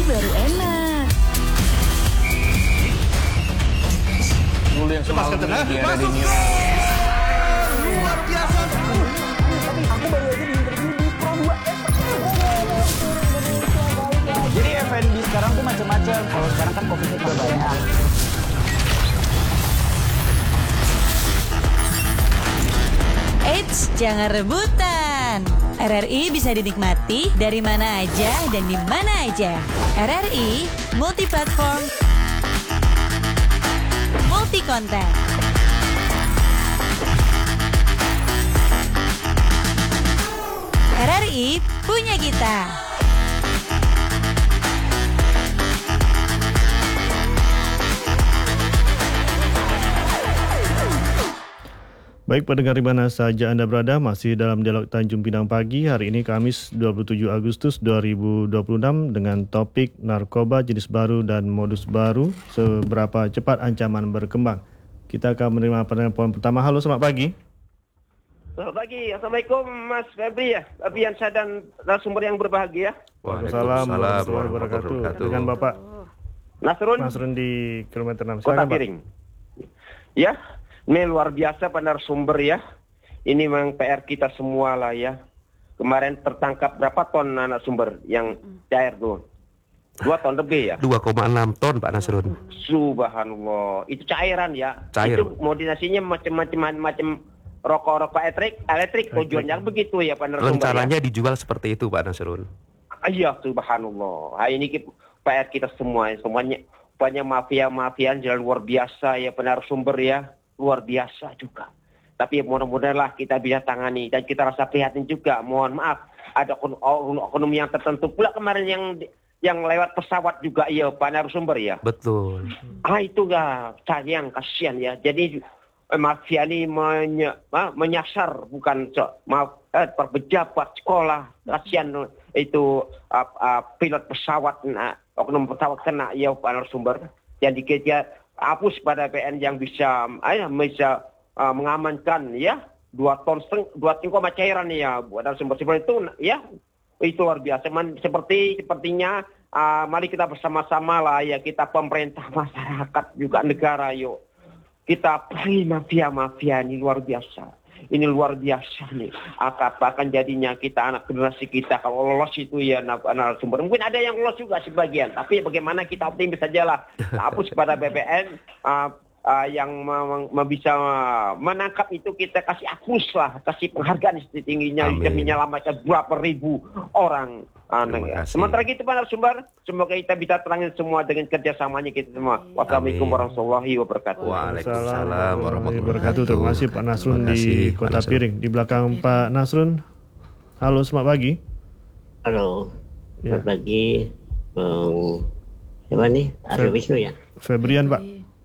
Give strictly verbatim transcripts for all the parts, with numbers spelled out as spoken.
baru enak. Dulu yang semalam di Radio luar biasa. Tapi aku baru aja di interview di Pro dua. Jadi F and B sekarang tuh macam-macam. Kalau sekarang kan kopinya juga banyak. Eits, jangan rebutan. R R I bisa dinikmati dari mana aja dan di mana aja. R R I multi platform, multi konten. R R I punya kita. Baik pendengar di mana saja Anda berada, masih dalam dialog Tanjung Pinang Pagi. Hari ini Kamis dua puluh tujuh Agustus dua ribu dua puluh enam dengan topik narkoba jenis baru dan modus baru, seberapa cepat ancaman berkembang. Kita akan menerima pendengar poin pertama. Halo, selamat pagi. Selamat pagi. Assalamualaikum Mas Febri ya. Abiansa dan narasumber yang berbahagia. Waalaikumsalam warahmatullahi wabarakatuh. Dengan Bapak Nasrun. Nasrun di kilometer enam. Kota Silakan, Piring. Ya. Ini luar biasa Pak narasumber ya. Ini memang P R kita semua lah ya. Kemarin tertangkap berapa ton narasumber yang cair tuh? Dua ton lebih ya? dua koma enam ton Pak Nasrun. Subhanallah. Itu cairan ya. Cair. Itu modinasinya macam-macam macam rokok-rokok elektrik, elektrik tujuannya begitu ya Pak narasumber. Rencananya ya? dijual seperti itu Pak Nasrun. Iya, subhanallah. Nah, ini P R kita semua, semuanya banyak mafia-mafia yang luar biasa ya Pak narasumber ya. Luar biasa juga. Tapi mudah-mudahan lah kita bisa tangani dan kita rasa prihatin juga. Mohon maaf, ada oknum yang tertentu pula kemarin yang yang lewat pesawat juga ya Pak narasumber ya. Betul. Ah itu gak sayang, kasihan ya. Jadi mafia ini menye, ah, menyasar bukan so, maaf eh, pejabat sekolah. Kasihan itu uh, uh, pilot pesawat, nah, oknum pesawat kena ya Pak narasumber. Yang dikejar hapus pada P N yang bisa ayah bisa uh, mengamankan ya dua ton seteng, dua koma cairan ya buat sumber seperti itu ya itu luar biasa. Man, seperti sepertinya uh, mari kita bersama-sama lah ya, kita pemerintah, masyarakat juga negara, yuk kita perangi mafia-mafia ini luar biasa. Ini luar biasa nih. Apa akan jadinya kita, anak generasi kita kalau lolos itu ya narasumber. Mungkin ada yang lolos juga sebagian. Tapi bagaimana kita optimis saja lah. Hapus kepada B P N uh, uh, yang me- me- bisa uh, menangkap itu, kita kasih hapus lah. Kasih penghargaan setingginya. Demi menyelamatkan berapa ribu orang. Uh, ya. Sementara itu Pak narasumber, semoga kita bisa terangin semua dengan kerjasamanya kita semua. Wassalamualaikum warahmatullahi wabarakatuh. Waalaikumsalam warahmatullahi wabarakatuh. Terima kasih Pak Nasrun di Kota Piring. Di belakang Pak Nasrun. Halo, selamat pagi. Halo, ya. Selamat pagi. Um, siapa nih? Aryo Wisnu ya? Febrian Pak.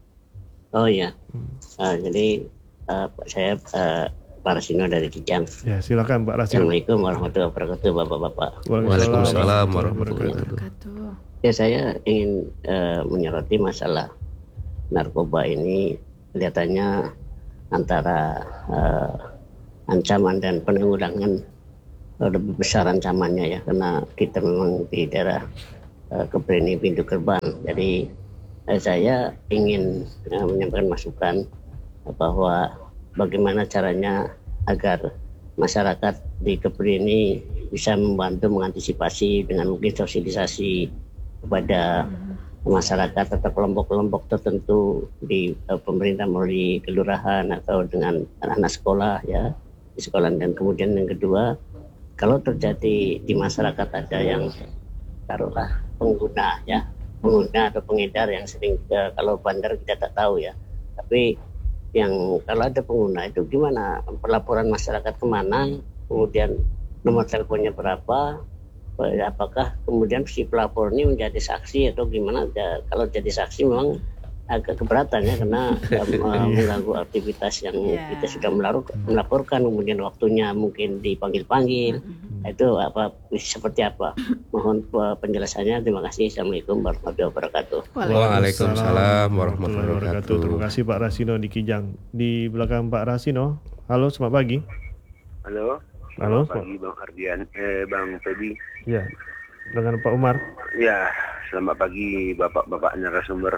Oh iya. Uh, jadi uh, saya uh, Pak Rasino dari Kijang. Ya, silakan Pak Rasino. Assalamualaikum warahmatullahi wabarakatuh, Bapak-bapak. Waalaikumsalam warahmatullahi wabarakatuh. Ya, saya ingin uh, menyoroti masalah narkoba ini. Kelihatannya antara uh, ancaman dan penanggulangan uh, lebih besar ancamannya ya, karena kita memang di daerah uh, Kebreni pintu gerbang. Jadi uh, saya ingin uh, menyampaikan masukan uh, bahwa bagaimana caranya agar masyarakat di Kepri ini bisa membantu mengantisipasi dengan mungkin sosialisasi kepada masyarakat atau kelompok-kelompok tertentu di uh, pemerintah melalui kelurahan atau dengan anak-anak sekolah ya di sekolah. Dan kemudian yang kedua, kalau terjadi di masyarakat ada yang taruhlah pengguna ya pengguna atau pengedar yang sering uh, kalau bandar kita tak tahu ya, tapi yang kalau ada pengguna itu gimana pelaporan masyarakat kemana, kemudian nomor teleponnya berapa, apakah kemudian si pelapor ini menjadi saksi atau gimana. Ya, kalau jadi saksi memang agak keberatan ya, karena mengganggu aktivitas yang yeah. kita sudah melaporkan, kemudian waktunya mungkin dipanggil-panggil. Mm-hmm. Itu apa seperti apa? Mohon penjelasannya. Terima kasih. Assalamualaikum warahmatullahi wabarakatuh. Waalaikumsalam warahmatullahi wabarakatuh. Terima kasih Pak Rasino di Kijang. Di belakang Pak Rasino. Halo, selamat pagi. Halo. Halo, selamat pagi Bang Ardian, eh Bang Febi. Ya. Dengan Pak Umar. Ya, selamat pagi bapak-bapak narasumber.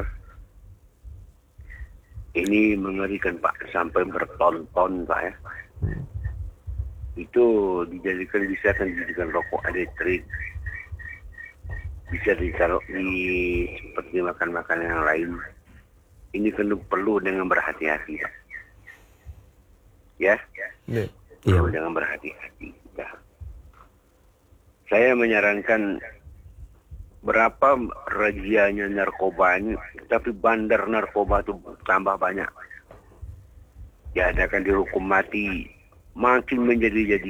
Ini mengerikan Pak, sampai berton-ton Pak ya. Hmm. Itu dijadikan bisa kan dijadikan rokok elektrik, bisa ditaruh di seperti makan-makan yang lain. Ini kan perlu dengan berhati-hati Pak. Ya, yeah. perlu yeah. dengan berhati-hati. Ya. Saya menyarankan berapa rajianya narkoba ini, tapi bandar narkoba itu tambah banyak. Diadakan dihukum mati, makin menjadi-jadi.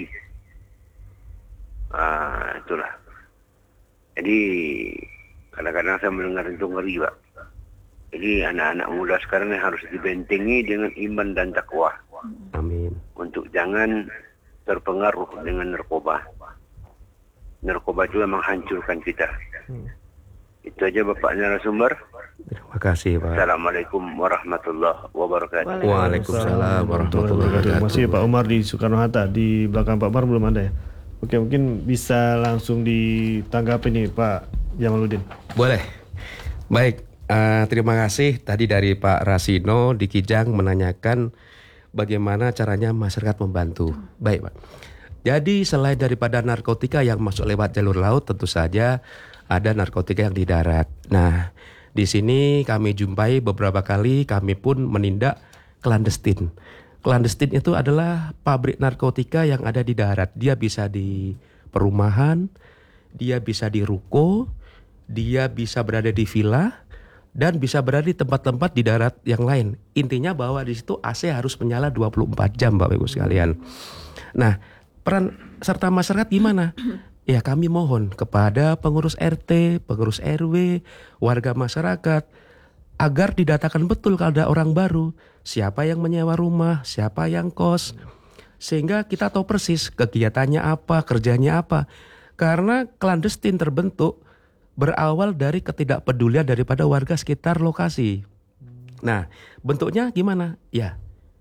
Ah, itulah. Jadi kadang-kadang saya mendengar itu ngeri, Pak. Jadi anak-anak muda sekarang ini harus dibentengi dengan iman dan takwa. Amin. Untuk jangan terpengaruh dengan narkoba. Narkoba itu memang hancurkan kita. Hmm. Itu aja Bapak narasumber. Terima kasih Pak. Assalamualaikum warahmatullahi wabarakatuh. Waalaikumsalam warahmatullahi wabarakatuh. Terima kasih Pak Umar di Soekarno-Hatta. Di belakang Pak Umar belum ada ya? Oke, mungkin bisa langsung ditanggapi nih Pak Jamaluddin. Boleh. Baik, uh, terima kasih. Tadi dari Pak Rasino di Kijang menanyakan bagaimana caranya masyarakat membantu. Baik Pak. Jadi selain daripada narkotika yang masuk lewat jalur laut, tentu saja ada narkotika yang di darat. Nah, di sini kami jumpai beberapa kali, kami pun menindak clandestine. Clandestine itu adalah pabrik narkotika yang ada di darat. Dia bisa di perumahan, dia bisa di ruko, dia bisa berada di villa, dan bisa berada di tempat-tempat di darat yang lain. Intinya bahwa di situ A C harus menyala dua puluh empat jam, Bapak Ibu sekalian. Nah, peran serta masyarakat gimana? Ya kami mohon kepada pengurus R T, pengurus R W, warga masyarakat agar didatakan betul kalau ada orang baru, siapa yang menyewa rumah, siapa yang kos, sehingga kita tahu persis kegiatannya apa, kerjanya apa. Karena clandestine terbentuk berawal dari ketidakpedulian daripada warga sekitar lokasi. Nah, bentuknya gimana? Ya,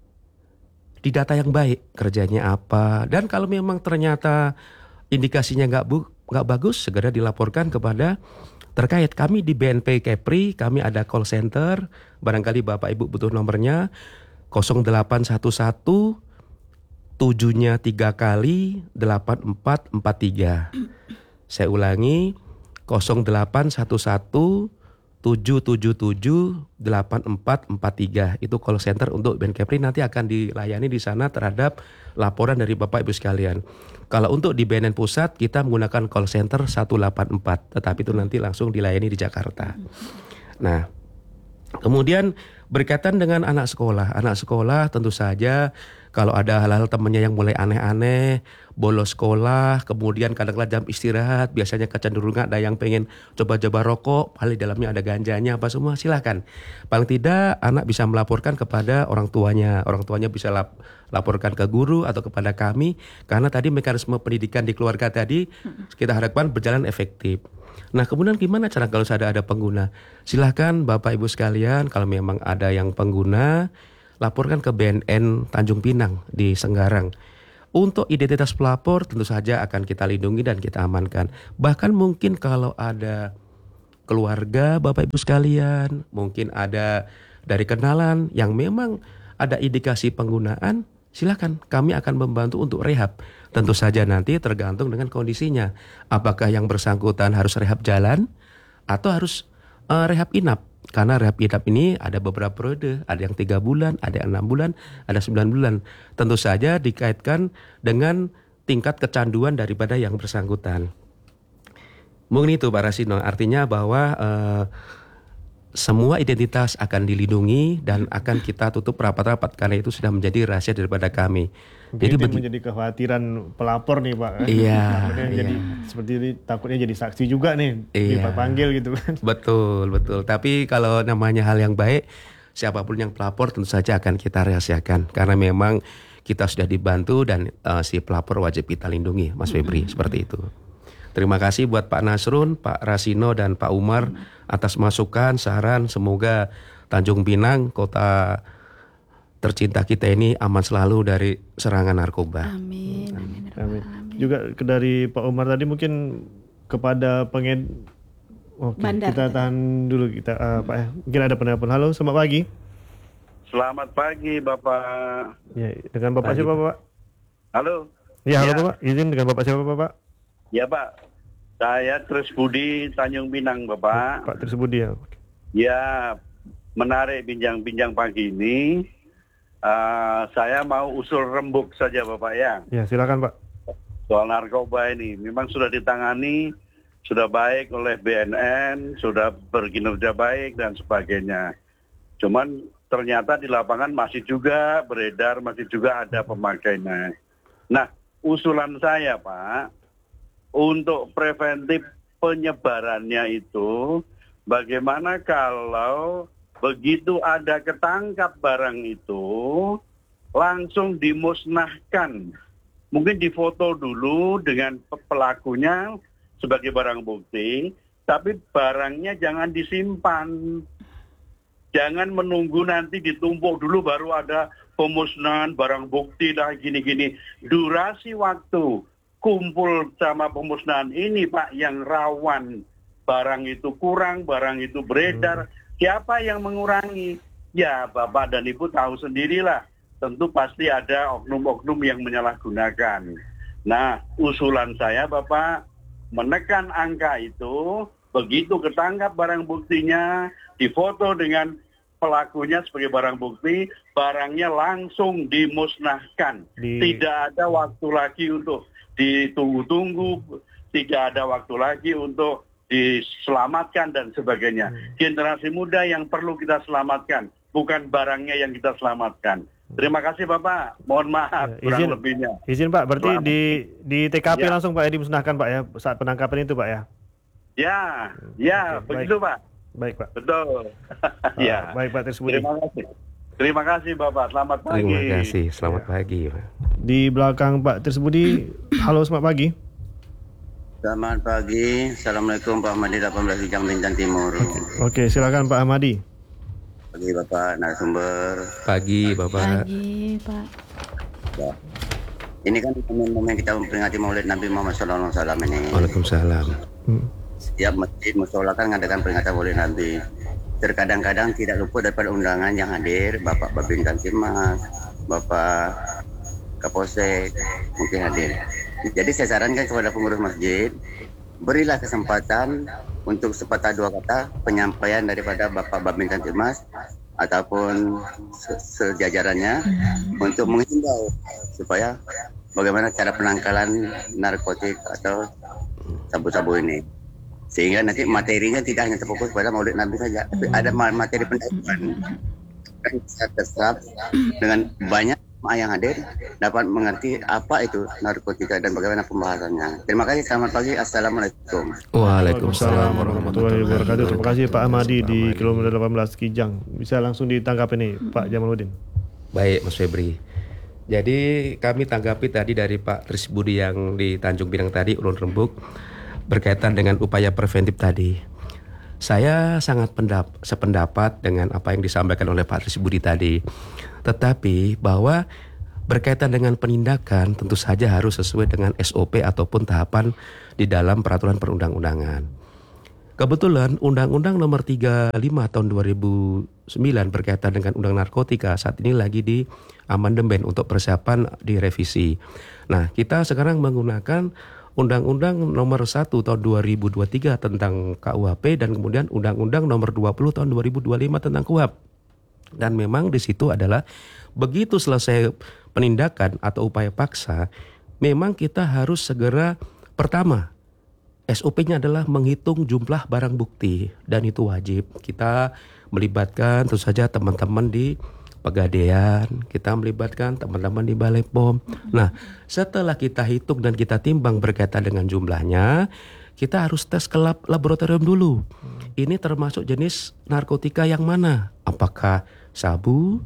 di data yang baik, kerjanya apa, dan kalau memang ternyata indikasinya nggak bu, nggak bagus, segera dilaporkan kepada terkait. Kami di B N P Kepri, kami ada call center, barangkali Bapak Ibu butuh nomornya, nol delapan satu satu tujuh-nya tiga kali delapan empat empat tiga. Saya ulangi, nol delapan satu satu tujuh tujuh tujuh delapan empat empat tiga. Itu call center untuk B N Kepri, nanti akan dilayani di sana terhadap laporan dari Bapak Ibu sekalian. Kalau untuk di B N N Pusat kita menggunakan call center satu delapan empat, tetapi itu nanti langsung dilayani di Jakarta. Nah, kemudian berkaitan dengan anak sekolah. Anak sekolah tentu saja kalau ada hal-hal temannya yang mulai aneh-aneh, bolos sekolah, kemudian kadang-kadang jam istirahat, biasanya kecenderungan ada yang pengen coba-coba rokok, paling dalamnya ada ganjanya apa semua, silakan. Paling tidak anak bisa melaporkan kepada orang tuanya, orang tuanya bisa lap, laporkan ke guru atau kepada kami, karena tadi mekanisme pendidikan di keluarga tadi kita harapkan berjalan efektif. Nah, kemudian gimana cara kalau ada ada pengguna? Silahkan Bapak Ibu sekalian, kalau memang ada yang pengguna, laporkan ke B N N Tanjung Pinang di Senggarang. Untuk identitas pelapor tentu saja akan kita lindungi dan kita amankan. Bahkan mungkin kalau ada keluarga Bapak Ibu sekalian, mungkin ada dari kenalan yang memang ada indikasi penggunaan, silakan kami akan membantu untuk rehab. Tentu saja nanti tergantung dengan kondisinya. Apakah yang bersangkutan harus rehab jalan atau harus uh, rehab inap. Karena rehab inap ini ada beberapa periode, ada yang tiga bulan, ada yang enam bulan, ada sembilan bulan. Tentu saja dikaitkan dengan tingkat kecanduan daripada yang bersangkutan. Mungkin itu Pak Rasino, artinya bahwa uh, semua identitas akan dilindungi dan akan kita tutup rapat-rapat karena itu sudah menjadi rahasia daripada kami. Mungkin jadi itu bagi... menjadi kekhawatiran pelapor nih Pak. Iya. Takutnya iya. jadi seperti ini, takutnya jadi saksi juga nih, iya. dipanggil gitu kan. Betul, betul. Tapi kalau namanya hal yang baik, siapapun yang pelapor tentu saja akan kita rahasiakan karena memang kita sudah dibantu dan uh, si pelapor wajib kita lindungi, Mas Febri, mm-hmm. seperti itu. Terima kasih buat Pak Nasrun, Pak Rasino, dan Pak Umar atas masukan, saran. Semoga Tanjung Pinang, kota tercinta kita ini aman selalu dari serangan narkoba. Amin. Amin. Amin. Juga dari Pak Umar tadi mungkin kepada penged Oke, bandar. kita tahan dulu kita uh, Pak ya. Mungkin ada penelpon. Halo, selamat pagi. Selamat pagi Bapak. Ya, dengan Bapak siapa Pak? Halo. Ya, halo Ya. Bapak. Izin dengan Bapak siapa Bapak? Ya Pak. Saya Tris Budi Tanjung Pinang Bapak. Pak Tris Budi ya. Ya, menarik bincang-bincang pagi ini. Uh, saya mau usul rembuk saja Bapak ya. Ya, silakan Pak. Soal narkoba ini memang sudah ditangani, sudah baik oleh B N N, sudah berkinerja baik dan sebagainya. Cuman ternyata di lapangan masih juga beredar, masih juga ada pemakainya. Nah, usulan saya Pak, untuk preventif penyebarannya itu, bagaimana kalau begitu ada ketangkap barang itu, langsung dimusnahkan. Mungkin difoto dulu dengan pelakunya sebagai barang bukti, tapi barangnya jangan disimpan. Jangan menunggu nanti ditumpuk dulu baru ada pemusnahan barang bukti lah gini-gini. Durasi waktu kumpul sama pemusnahan ini Pak yang rawan. Barang itu kurang, barang itu beredar. Siapa yang mengurangi? Ya Bapak dan Ibu tahu sendirilah. Tentu pasti ada oknum-oknum yang menyalahgunakan. Nah, usulan saya Bapak menekan angka itu, begitu ketangkap barang buktinya, difoto dengan pelakunya sebagai barang bukti, barangnya langsung dimusnahkan. Di... Tidak ada waktu lagi untuk ditunggu-tunggu, tidak ada waktu lagi untuk diselamatkan dan sebagainya. Generasi muda yang perlu kita selamatkan, bukan barangnya yang kita selamatkan. Terima kasih Bapak, mohon maaf ya, kurang izin, lebihnya. Izin Pak, berarti Selamat. di di T K P Ya. langsung Pak ya dimusnahkan Pak ya saat penangkapan itu Pak ya? Ya, ya Oke, begitu baik. Pak. Baik Pak. Betul. Uh, Ya. Baik Pak Tris Budi. Terima kasih. Terima kasih Bapak, selamat pagi. Terima kasih, selamat pagi Pak. Di belakang Pak Tris Budi, halo selamat pagi. Selamat pagi, Assalamualaikum Pak Ahmadi delapan belas Kijang Bintang Timur. Oke, silakan Pak Ahmadi. Pagi Bapak narasumber. Pagi Bapak. Pagi Pak. Ya. Ini kan momen-momen kita memperingati Maulid Nabi Muhammad shallallahu alaihi wasallam ini. Waalaikumsalam. Setiap masjid musola kan mengadakan peringatan Maulid Nabi. Terkadang-kadang tidak luput daripada undangan yang hadir, Bapak Babin Kamtibmas, Bapak Kapolsek mungkin hadir. Jadi saya sarankan kepada pengurus masjid, berilah kesempatan untuk sepatah dua kata penyampaian daripada Bapak Babin Kamtibmas ataupun se- sejajarannya untuk menghimbau supaya bagaimana cara penangkalan narkotik atau sabu-sabu ini. Sehingga nanti materinya tidak hanya terfokus pada Maulid Nabi saja, tapi ada materi pendapatan kan bisa terserap dengan banyak jemaah yang hadir dapat mengerti apa itu narkotika dan bagaimana pembahasannya. Terima kasih, selamat pagi, assalamualaikum. Waalaikumsalam warahmatullahi wabarakatuh. Terima kasih Pak Ahmadi di kilometer delapan belas Kijang. Bisa langsung ditangkap ini Pak Jamaluddin. Baik Mas Febri. Jadi kami tanggapi tadi dari Pak Tris Budi yang di Tanjung Pinang tadi, Ulun Rembuk, berkaitan dengan upaya preventif tadi. Saya sangat pendap- sependapat dengan apa yang disampaikan oleh Pak Tris Budi tadi. Tetapi bahwa berkaitan dengan penindakan tentu saja harus sesuai dengan S O P ataupun tahapan di dalam peraturan perundang-undangan. Kebetulan Undang-Undang Nomor tiga puluh lima Tahun dua ribu sembilan berkaitan dengan Undang Narkotika saat ini lagi di amandemen untuk persiapan direvisi. Nah, kita sekarang menggunakan Undang-Undang Nomor satu Tahun dua ribu dua puluh tiga tentang K U H P dan kemudian Undang-Undang Nomor dua puluh Tahun dua ribu dua puluh lima tentang K U H P. Dan memang di situ adalah begitu selesai penindakan atau upaya paksa, memang kita harus segera pertama S O P-nya adalah menghitung jumlah barang bukti dan itu wajib. Kita melibatkan tentu saja teman-teman di Pegadaian, kita melibatkan teman-teman di Balai P O M. Nah, setelah kita hitung dan kita timbang berkaitan dengan jumlahnya, kita harus tes ke lab, laboratorium dulu. Ini termasuk jenis narkotika yang mana? Apakah sabu?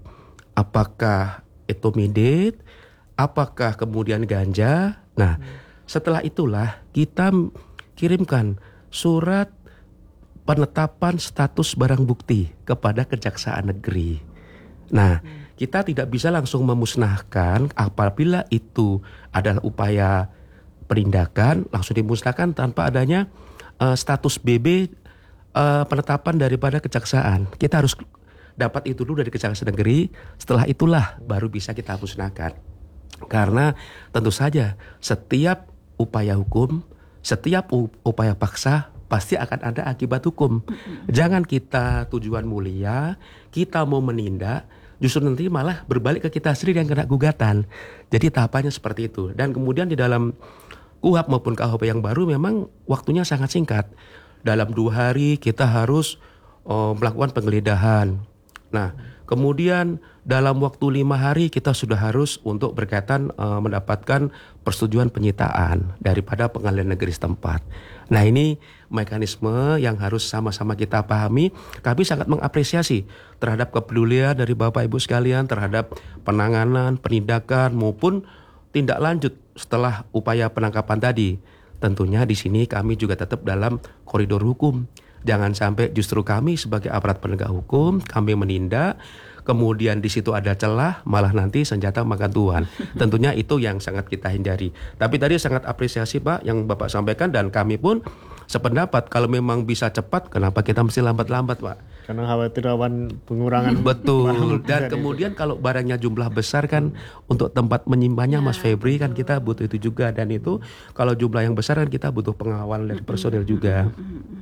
Apakah etomidate? Apakah kemudian ganja? Nah, setelah itulah kita kirimkan surat penetapan status barang bukti kepada Kejaksaan Negeri. Nah, kita tidak bisa langsung memusnahkan apabila itu adalah upaya penindakan, langsung dimusnahkan tanpa adanya uh, status B B uh, penetapan daripada kejaksaan. Kita harus dapat itu dulu dari Kejaksaan Negeri, setelah itulah baru bisa kita musnahkan. Karena tentu saja setiap upaya hukum, setiap upaya paksa pasti akan ada akibat hukum. Jangan kita tujuan mulia, kita mau menindak, justru nanti malah berbalik ke kita sendiri yang kena gugatan. Jadi tahapannya seperti itu. Dan kemudian di dalam K U H P maupun K U H P yang baru memang waktunya sangat singkat. Dalam dua hari kita harus oh, melakukan penggeledahan. Nah, kemudian dalam waktu lima hari kita sudah harus untuk berkaitan uh, mendapatkan persetujuan penyitaan daripada pengadilan negeri setempat. Nah, ini mekanisme yang harus sama-sama kita pahami. Kami sangat mengapresiasi terhadap kepedulian dari Bapak Ibu sekalian terhadap penanganan, penindakan maupun tindak lanjut setelah upaya penangkapan tadi. Tentunya di sini kami juga tetap dalam koridor hukum. Jangan sampai justru kami sebagai aparat penegak hukum, kami menindak, kemudian di situ ada celah, malah nanti senjata makan tuan. Tentunya itu yang sangat kita hindari. Tapi tadi sangat apresiasi Pak yang Bapak sampaikan, dan kami pun sependapat kalau memang bisa cepat, kenapa kita mesti lambat-lambat Pak? Karena khawatir rawan pengurangan. Betul. Dan kemudian kalau barangnya jumlah besar kan, untuk tempat menyimpannya Mas Febri kan kita butuh itu juga. Dan itu kalau jumlah yang besar kan kita butuh pengawalan dari personil juga.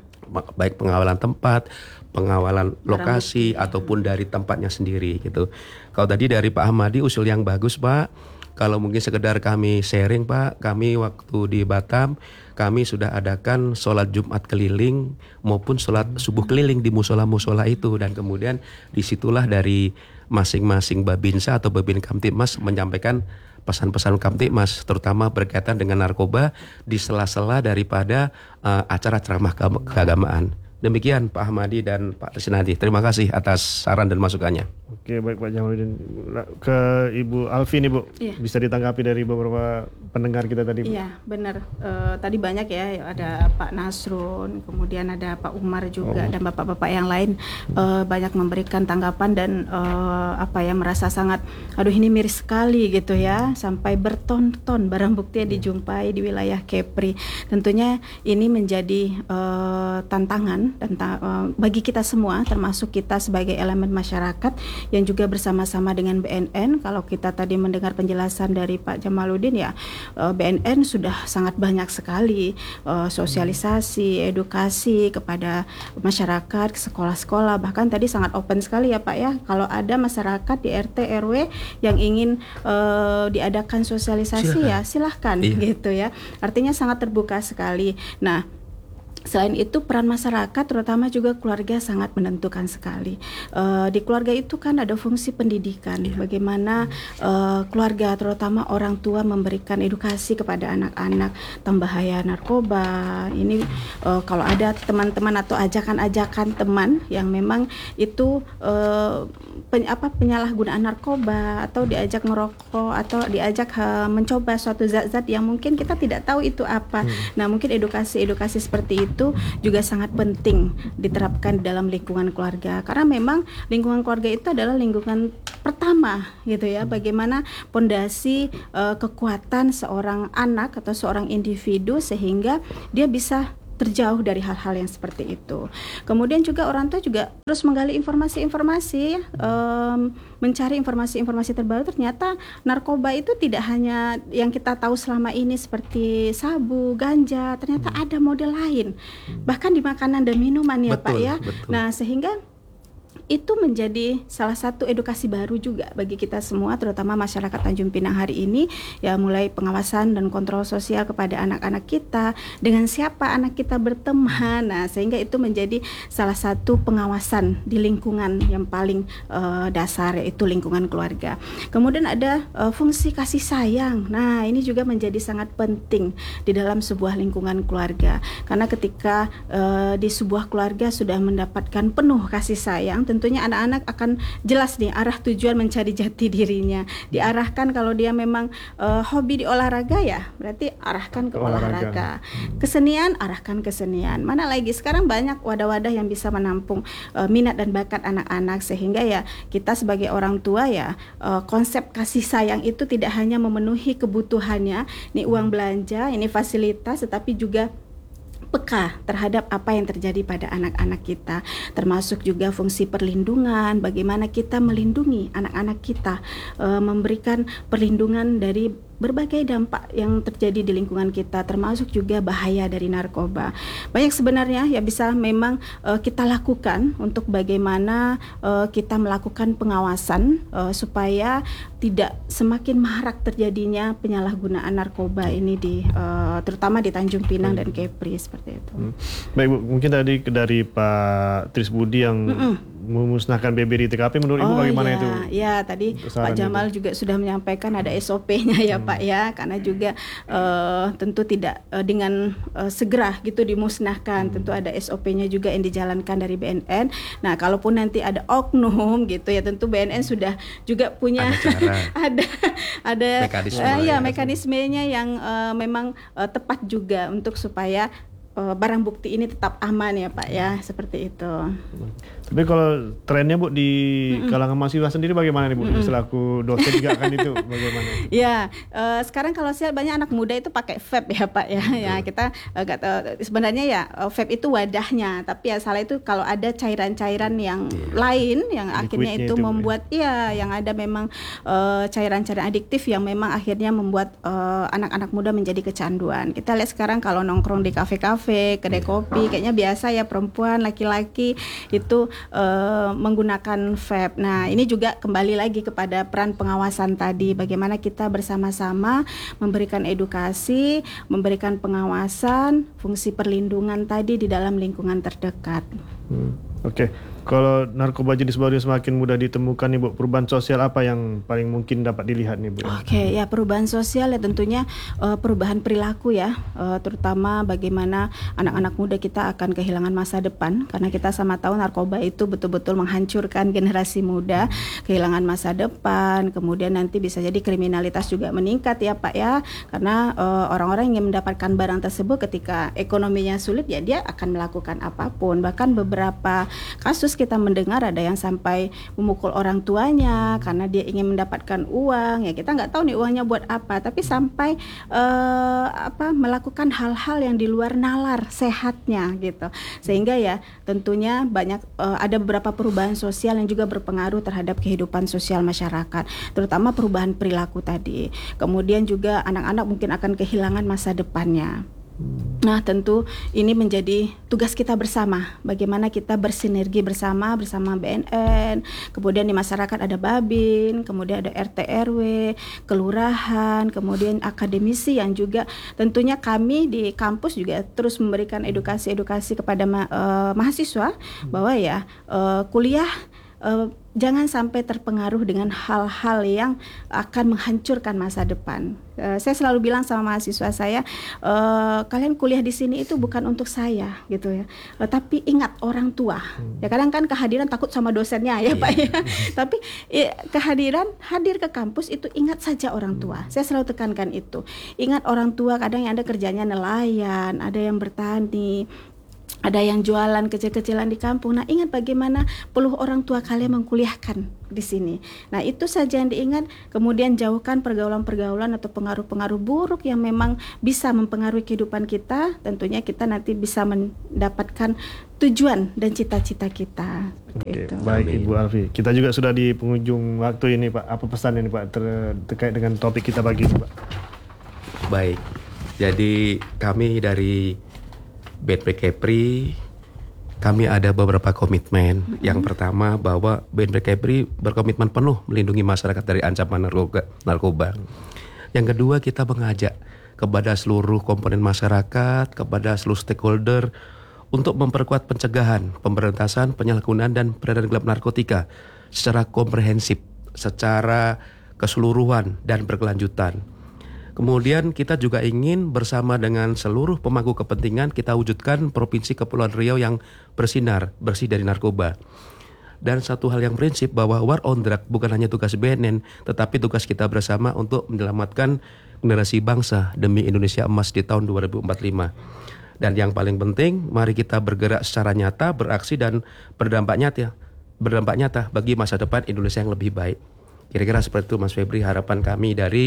Baik pengawalan tempat, pengawalan lokasi ataupun dari tempatnya sendiri gitu. Kalau tadi dari Pak Ahmadi usul yang bagus Pak. Kalau mungkin sekedar kami sharing Pak, kami waktu di Batam kami sudah adakan sholat Jumat keliling maupun sholat subuh keliling di musola-musola itu, dan kemudian disitulah dari masing-masing Babinsa atau Babin Kamtibmas menyampaikan pesan-pesan Kamtibmas terutama berkaitan dengan narkoba di sela-sela daripada uh, acara ceramah ke- keagamaan. Demikian Pak Ahmadi dan Pak Trisnadi. Terima kasih atas saran dan masukannya. Oke, baik Pak Jamaluddin. Ke Ibu Alvin, Ibu. Iya. Bisa ditanggapi dari beberapa pendengar kita tadi, Bu. Iya, benar. E, tadi banyak ya, ada Pak Nasrun, kemudian ada Pak Umar juga, oh. dan bapak-bapak yang lain e, banyak memberikan tanggapan dan e, apa ya merasa sangat, aduh ini miris sekali gitu ya, sampai berton-ton barang bukti yang dijumpai di wilayah Kepri. Tentunya ini menjadi e, tantangan dan ta- e, bagi kita semua, termasuk kita sebagai elemen masyarakat yang juga bersama-sama dengan B N N. Kalau kita tadi mendengar penjelasan dari Pak Jamaluddin ya, B N N sudah sangat banyak sekali uh, sosialisasi, edukasi kepada masyarakat, sekolah-sekolah, bahkan tadi sangat open sekali ya Pak ya. Kalau ada masyarakat di R T R W yang ingin uh, diadakan sosialisasi, silahkan. ya silahkan iya. gitu ya. Artinya sangat terbuka sekali. Nah, selain itu peran masyarakat terutama juga keluarga sangat menentukan sekali. Uh, di keluarga itu kan ada fungsi pendidikan, yeah. bagaimana uh, keluarga terutama orang tua memberikan edukasi kepada anak-anak tentang bahaya narkoba. Ini uh, kalau ada teman-teman atau ajakan-ajakan teman yang memang itu uh, pen, apa penyalahgunaan narkoba atau diajak merokok atau diajak uh, mencoba suatu zat-zat yang mungkin kita tidak tahu itu apa. Hmm. Nah, mungkin edukasi-edukasi seperti itu itu juga sangat penting diterapkan dalam lingkungan keluarga, karena memang lingkungan keluarga itu adalah lingkungan pertama gitu ya, bagaimana pondasi uh, kekuatan seorang anak atau seorang individu sehingga dia bisa terjauh dari hal-hal yang seperti itu. Kemudian juga orang tua juga terus menggali informasi-informasi, um, mencari informasi-informasi terbaru. Ternyata narkoba itu tidak hanya yang kita tahu selama ini seperti sabu, ganja, ternyata ada model lain. Bahkan di makanan dan minuman ya betul, Pak ya. Betul. Nah, sehingga itu menjadi salah satu edukasi baru juga bagi kita semua, terutama masyarakat Tanjung Pinang hari ini, ya mulai pengawasan dan kontrol sosial kepada anak-anak kita, dengan siapa anak kita berteman. Nah, sehingga itu menjadi salah satu pengawasan di lingkungan yang paling uh, dasar, yaitu lingkungan keluarga. Kemudian ada uh, fungsi kasih sayang. Nah, ini juga menjadi sangat penting di dalam sebuah lingkungan keluarga, karena ketika uh, di sebuah keluarga sudah mendapatkan penuh kasih sayang, tentunya anak-anak akan jelas nih arah tujuan mencari jati dirinya. Diarahkan kalau dia memang uh, hobi di olahraga, ya berarti arahkan ke olahraga. olahraga. Kesenian, arahkan kesenian. Mana lagi sekarang banyak wadah-wadah yang bisa menampung uh, minat dan bakat anak-anak, sehingga ya kita sebagai orang tua ya uh, konsep kasih sayang itu tidak hanya memenuhi kebutuhannya, ini uang belanja, ini fasilitas, tetapi juga peka terhadap apa yang terjadi pada anak-anak kita, termasuk juga fungsi perlindungan, bagaimana kita melindungi anak-anak kita, e, memberikan perlindungan dari berbagai dampak yang terjadi di lingkungan kita, termasuk juga bahaya dari narkoba. Banyak sebenarnya yang bisa memang uh, kita lakukan untuk bagaimana uh, kita melakukan pengawasan uh, supaya tidak semakin marak terjadinya penyalahgunaan narkoba ini di uh, terutama di Tanjung Pinang dan Kepri seperti itu. Hmm. Baik Bu, mungkin tadi dari Pak Tris Budi yang Mm-mm. memusnahkan B B di T K P, menurut Ibu oh, bagaimana ya. itu? Ya, tadi Pak Jamal itu juga sudah menyampaikan ada S O P-nya ya hmm. Pak ya, karena juga uh, tentu tidak uh, dengan uh, segera gitu dimusnahkan, hmm. tentu ada S O P-nya juga yang dijalankan dari B N N. Nah, kalaupun nanti ada oknum gitu ya, tentu B N N sudah juga punya ada ada, ada mekanisme, uh, ya, ya mekanismenya yang uh, memang uh, tepat juga untuk supaya uh, barang bukti ini tetap aman ya Pak ya, seperti itu. Tapi kalau trennya Bu di Mm-mm. kalangan mahasiswa sendiri bagaimana nih Bu? Mm-mm. Selaku dosen juga kan itu bagaimana? Ya, uh, sekarang kalau saya banyak anak muda itu pakai vape ya Pak ya. Mm-hmm. Ya kita uh, gak tahu, sebenarnya ya uh, vape itu wadahnya, tapi ya salah itu kalau ada cairan-cairan yang yeah. lain yang Liquidnya akhirnya itu, itu membuat ya yang ada memang uh, cairan-cairan adiktif yang memang akhirnya membuat uh, anak-anak muda menjadi kecanduan. Kita lihat sekarang kalau nongkrong di kafe-kafe, kedai kopi, kayaknya biasa ya perempuan, laki-laki itu Uh, menggunakan vape. Nah, ini juga kembali lagi kepada peran pengawasan tadi, bagaimana kita bersama-sama memberikan edukasi, memberikan pengawasan, fungsi perlindungan tadi di dalam lingkungan terdekat. Hmm, Oke, okay. Kalau narkoba jenis baru semakin mudah ditemukan nih Bu, perubahan sosial apa yang paling mungkin dapat dilihat nih Bu? Oke, okay, ya perubahan sosial ya tentunya uh, perubahan perilaku ya, uh, terutama bagaimana anak-anak muda kita akan kehilangan masa depan, karena kita sama tahu narkoba itu betul-betul menghancurkan generasi muda, kehilangan masa depan, kemudian nanti bisa jadi kriminalitas juga meningkat ya Pak ya, karena uh, orang-orang yang mendapatkan barang tersebut ketika ekonominya sulit ya dia akan melakukan apapun. Bahkan beberapa kasus kita mendengar ada yang sampai memukul orang tuanya karena dia ingin mendapatkan uang, ya kita nggak tahu nih uangnya buat apa, tapi sampai uh, apa melakukan hal-hal yang di luar nalar sehatnya gitu, sehingga ya tentunya banyak uh, ada beberapa perubahan sosial yang juga berpengaruh terhadap kehidupan sosial masyarakat, terutama perubahan perilaku tadi. Kemudian juga anak-anak mungkin akan kehilangan masa depannya. Nah, tentu ini menjadi tugas kita bersama, bagaimana kita bersinergi bersama bersama B N N, kemudian di masyarakat ada Babin, kemudian ada R T R W, kelurahan, kemudian akademisi yang juga tentunya kami di kampus juga terus memberikan edukasi-edukasi kepada ma- uh, mahasiswa bahwa ya uh, kuliah Uh, jangan sampai terpengaruh dengan hal-hal yang akan menghancurkan masa depan. Uh, saya selalu bilang sama mahasiswa saya, uh, kalian kuliah di sini itu bukan untuk saya, gitu ya. Uh, tapi ingat orang tua. Hmm. Ya kadang kan kehadiran takut sama dosennya ya yeah. Pak ya. Tapi ya, kehadiran hadir ke kampus itu ingat saja orang tua. Hmm. Saya selalu tekankan itu. Ingat orang tua, kadang yang ada kerjanya nelayan, ada yang bertani, ada yang jualan kecil-kecilan di kampung. Nah, ingat bagaimana peluh orang tua kalian mengkuliahkan di sini. Nah, itu saja yang diingat. Kemudian jauhkan pergaulan-pergaulan atau pengaruh-pengaruh buruk yang memang bisa mempengaruhi kehidupan kita. Tentunya kita nanti bisa mendapatkan tujuan dan cita-cita kita. Oke, itu. Baik Ibu Alfi. Kita juga sudah di penghujung waktu ini Pak. Apa pesan ini Pak ter- terkait dengan topik kita pagi ini Pak? Baik. Jadi kami dari B N P Kepri, kami ada beberapa komitmen. Mm-hmm. Yang pertama bahwa B N P Kepri berkomitmen penuh melindungi masyarakat dari ancaman narkoba. narkoba. Yang kedua, kita mengajak kepada seluruh komponen masyarakat, kepada seluruh stakeholder untuk memperkuat pencegahan, pemberantasan, penyalahgunaan dan peredaran gelap narkotika secara komprehensif, secara keseluruhan dan berkelanjutan. Kemudian kita juga ingin bersama dengan seluruh pemangku kepentingan kita wujudkan Provinsi Kepulauan Riau yang bersinar, bersih dari narkoba. Dan satu hal yang prinsip bahwa war on drug bukan hanya tugas B N N, tetapi tugas kita bersama untuk menyelamatkan generasi bangsa demi Indonesia emas di tahun dua ribu empat puluh lima. Dan yang paling penting, mari kita bergerak secara nyata, beraksi dan berdampak nyata, berdampak nyata bagi masa depan Indonesia yang lebih baik. Kira-kira seperti itu Mas Febri, harapan kami dari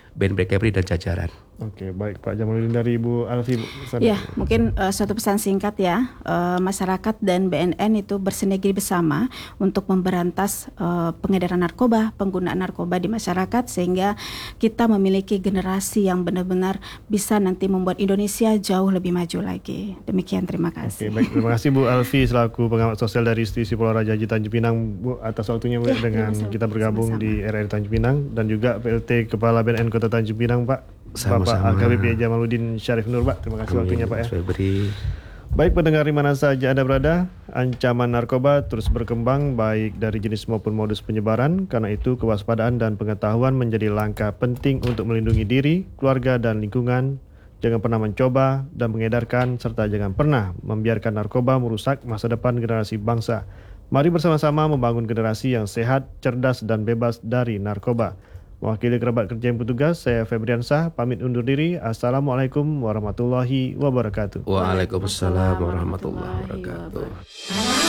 B N P Kepri dan jajaran. Oke, baik Pak Jamaluddin. Dari Ibu Alfi. Ya, mungkin uh, suatu pesan singkat ya, uh, masyarakat dan B N N itu bersinergi bersama untuk memberantas uh, pengedaran narkoba, penggunaan narkoba di masyarakat, sehingga kita memiliki generasi yang benar-benar bisa nanti membuat Indonesia jauh lebih maju lagi. Demikian, terima kasih. Oke, baik, terima kasih Bu Alfi selaku pengamat sosial dari Institusi Pulau Raja Haji Tanjung Pinang, Bu, atas waktunya Bu, ya, dengan ya, kita bergabung sama-sama di R R I Tanjung Pinang, dan juga P L T Kepala B N N Kota Tanjung Pinang, Pak. Sama-sama. Bapak A K B P Jamaluddin Syarif Nur, Pak. Terima kasih Amin, waktunya, Pak ya. Febri. Baik pendengar di mana saja Anda berada, ancaman narkoba terus berkembang baik dari jenis maupun modus penyebaran. Karena itu kewaspadaan dan pengetahuan menjadi langkah penting untuk melindungi diri, keluarga dan lingkungan. Jangan pernah mencoba dan mengedarkan, serta jangan pernah membiarkan narkoba merusak masa depan generasi bangsa. Mari bersama-sama membangun generasi yang sehat, cerdas dan bebas dari narkoba. Mewakili kerabat kerja yang bertugas, saya Febriansah pamit undur diri. Assalamualaikum warahmatullahi wabarakatuh. Waalaikumsalam warahmatullahi wabarakatuh.